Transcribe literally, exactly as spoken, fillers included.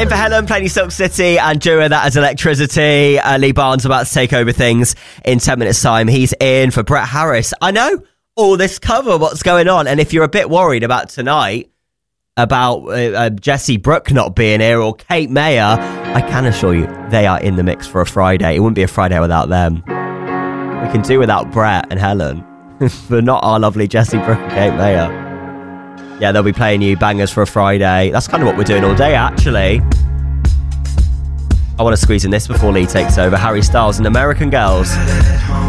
in for Helen, playing Silk City, and Dua, that is Electricity. Uh, Lee Barnes about to take over things in ten minutes' time. He's in for Brett Harris. I know all this cover, what's going on. And if you're a bit worried about tonight, about uh, uh, Jessie Brooke not being here or Kate Mayer, I can assure you they are in the mix for a Friday. It wouldn't be a Friday without them. We can do without Brett and Helen, but not our lovely Jessie Brooke and Kate Mayer. Yeah, they'll be playing you bangers for a Friday. That's kind of what we're doing all day, actually. I want to squeeze in this before Lee takes over. Harry Styles and American Girls.